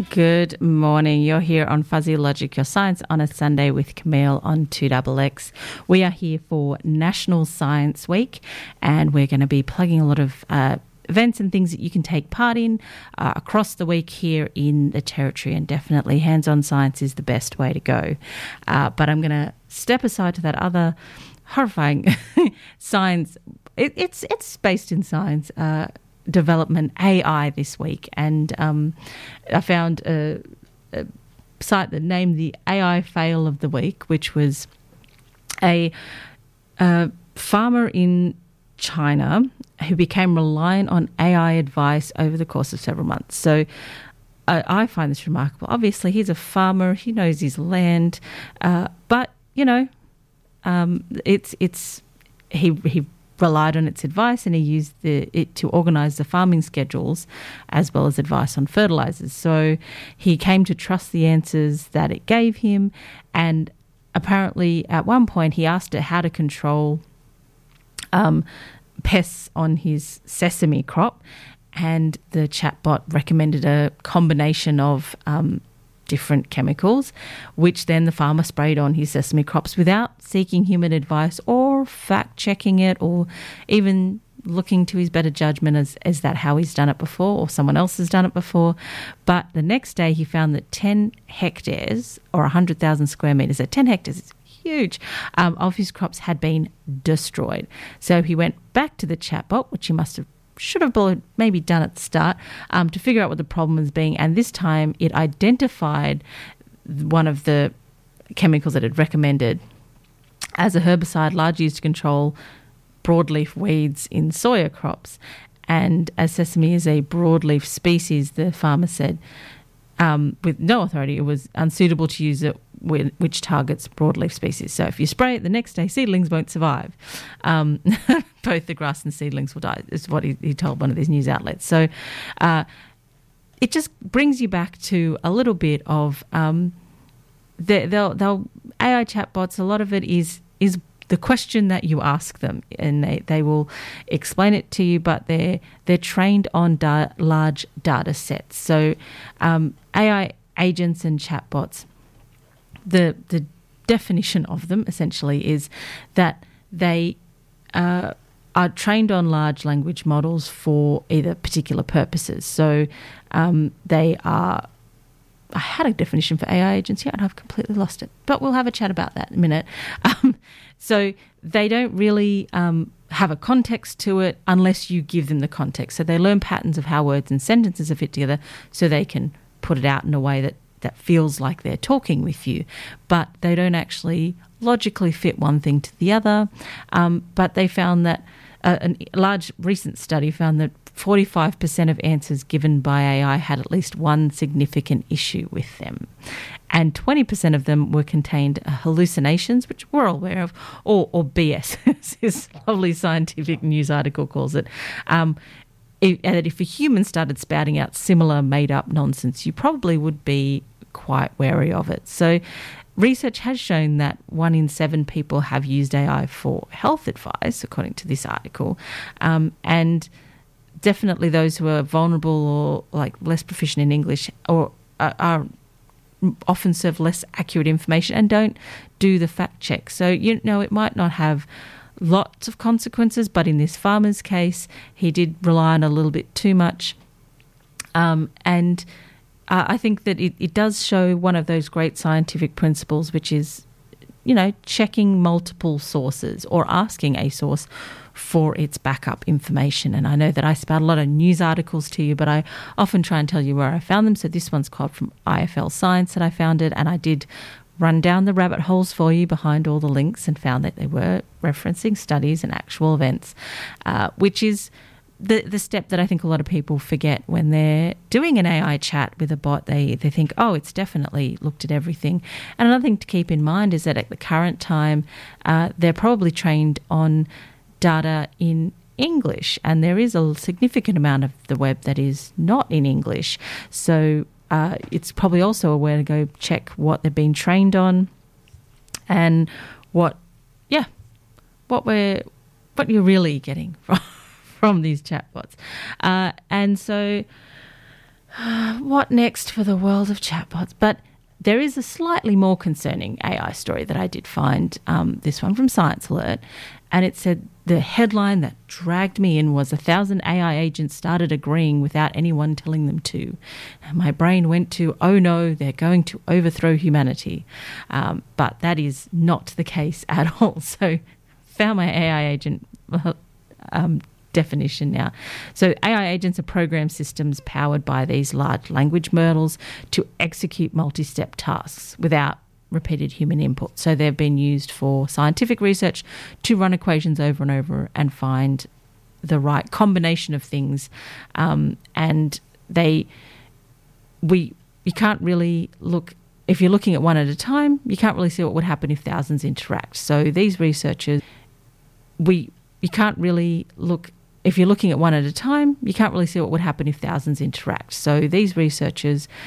Good morning. You're here on Fuzzy Logic, your science on a Sunday with Camille on 2XX. We are here for National Science Week, and we're going to be plugging a lot of events and things that you can take part in across the week here in the Territory, and definitely hands-on science is the best way to go. But I'm going to step aside to that other horrifying science. It's based in science development, AI, this week, and I found a site that named the AI fail of the week, which was a farmer in China who became reliant on AI advice over the course of several months. So I find this remarkable. Obviously, he's a farmer; he knows his land, but he relied on its advice, and he used it to organise the farming schedules as well as advice on fertilisers. So he came to trust the answers that it gave him, and apparently at one point he asked it how to control pests on his sesame crop, and the chatbot recommended a combination of different chemicals, which then the farmer sprayed on his sesame crops without seeking human advice or fact-checking it or even looking to his better judgment is that how he's done it before or someone else has done it before. But the next day he found that 10 hectares or 100,000 square metres, so 10 hectares is huge, of his crops had been destroyed. So he went back to the chatbot, which he should have maybe done at the start, to figure out what the problem was being. And this time it identified one of the chemicals that it recommended as a herbicide largely used to control broadleaf weeds in soya crops. And as sesame is a broadleaf species, the farmer said, with no authority, it was unsuitable to use it which targets broadleaf species. So if you spray it the next day, seedlings won't survive. Both the grass and seedlings will die, is what he told one of these news outlets. So it just brings you back to a little bit of they'll AI chatbots. A lot of it is the question that you ask them, and they will explain it to you, but they're trained on large data sets. So AI agents and chatbots, the definition of them essentially is that they are trained on large language models for either particular purposes. So they are... I had a definition for AI agents here and I've completely lost it, but we'll have a chat about that in a minute. So they don't really have a context to it unless you give them the context. So they learn patterns of how words and sentences are fit together so they can put it out in a way that feels like they're talking with you, but they don't actually logically fit one thing to the other. But they found that a large recent study found that 45% of answers given by AI had at least one significant issue with them. And 20% of them were contained hallucinations, which we're all aware of, or BS, as this lovely scientific news article calls it. And that if a human started spouting out similar made-up nonsense, you probably would be quite wary of it. So research has shown that 1 in 7 people have used AI for health advice, according to this article, and definitely those who are vulnerable or like less proficient in English or are often serve less accurate information and don't do the fact check. So, it might not have lots of consequences, but in this farmer's case, he did rely on a little bit too much. And I think that it does show one of those great scientific principles, which is, checking multiple sources or asking a source for its backup information. And I know that I spout a lot of news articles to you, but I often try and tell you where I found them. So this one's called from IFL Science that I found it, and I did run down the rabbit holes for you behind all the links and found that they were referencing studies and actual events, which is the step that I think a lot of people forget when they're doing an AI chat with a bot. They think, oh, it's definitely looked at everything. And another thing to keep in mind is that at the current time, they're probably trained on data in English, and there is a significant amount of the web that is not in English. So it's probably also a way to go check what they've been trained on and what you're really getting from these chatbots. And so What next for the world of chatbots? But there is a slightly more concerning AI story that I did find, this one from Science Alert, and it said the headline that dragged me in was 1,000 AI agents started agreeing without anyone telling them to. And my brain went to, oh no, they're going to overthrow humanity. But that is not the case at all. So found my AI agent definition now. So AI agents are program systems powered by these large language models to execute multi-step tasks without repeated human input. So they've been used for scientific research to run equations over and over and find the right combination of things. And you can't really look, if you're looking at one at a time, you can't really see what would happen if thousands interact. So these researchers, you can't really look, if you're looking at one at a time, you can't really see what would happen if thousands interact. So these researchers